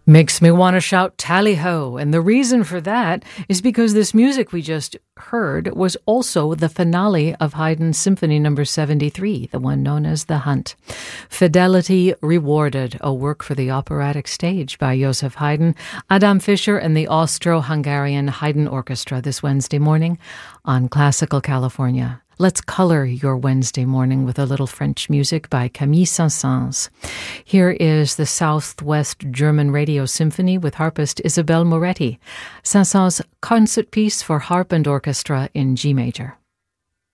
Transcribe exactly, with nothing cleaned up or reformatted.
Makes me want to shout tally-ho, and the reason for that is because this music we just heard was also the finale of Haydn's Symphony Number seventy-three, the one known as The Hunt. Fidelity Rewarded, a work for the operatic stage by Joseph Haydn, Adam Fischer and the Austro-Hungarian Haydn Orchestra this Wednesday morning on Classical California. Let's color your Wednesday morning with a little French music by Camille Saint-Saëns. Here is the Southwest German Radio Symphony with harpist Isabelle Moretti, Saint-Saëns' concert piece for harp and orchestra in G major.